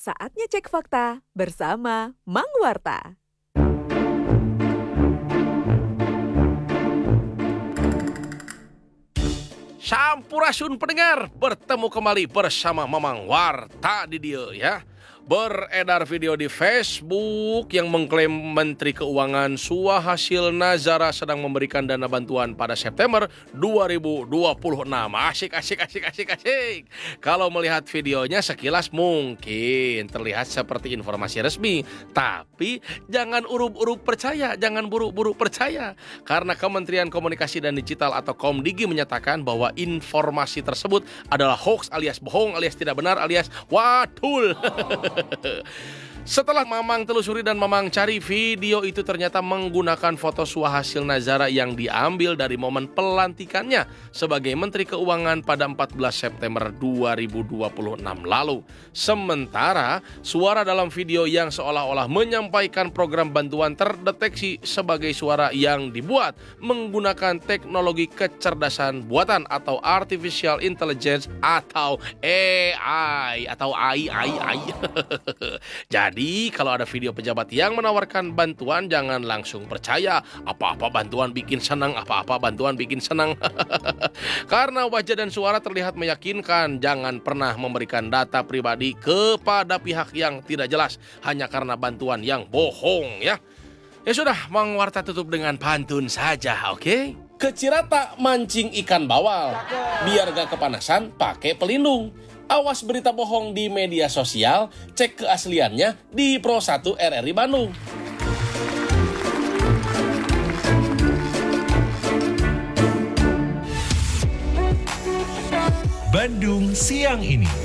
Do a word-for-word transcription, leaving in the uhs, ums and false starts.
Saatnya cek fakta bersama Mang Warta. Sampurasun pendengar, bertemu kembali bersama Mamang Warta di dia ya. Beredar video di Facebook yang mengklaim Menteri Keuangan Suhasil Nazara sedang memberikan dana bantuan pada September dua ribu dua puluh enam. Asik, asik, asik, asik, asik. Kalau melihat videonya sekilas mungkin terlihat seperti informasi resmi. Tapi jangan urub-urub percaya, jangan buru-buru percaya. Karena Kementerian Komunikasi dan Digital atau Komdigi menyatakan bahwa informasi tersebut adalah hoax alias bohong alias tidak benar alias wadul. Setelah Mamang telusuri dan Mamang cari, video itu ternyata menggunakan foto Suhasil Nazara yang diambil dari momen pelantikannya sebagai Menteri Keuangan pada empat belas September dua ribu dua puluh enam lalu. Sementara suara dalam video yang seolah-olah menyampaikan program bantuan terdeteksi sebagai suara yang dibuat menggunakan teknologi kecerdasan buatan atau Artificial Intelligence atau A I atau A I A I A I. Jadi kalau ada video pejabat yang menawarkan bantuan, jangan langsung percaya. Apa-apa bantuan bikin senang, apa-apa bantuan bikin senang. Karena wajah dan suara terlihat meyakinkan, jangan pernah memberikan data pribadi kepada pihak yang tidak jelas hanya karena bantuan yang bohong ya. Ya sudah, Mang Warta tutup dengan pantun saja, oke? Okay? Kecirata mancing ikan bawal, biar gak kepanasan pakai pelindung. Awas berita bohong di media sosial, cek keasliannya di Pro satu R R I Bandung. Bandung Siang Ini.